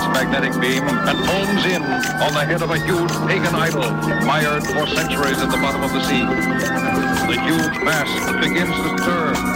its magnetic beam and homes in on the head of a huge pagan idol, mired for centuries at the bottom of the sea. The huge mass begins to stir.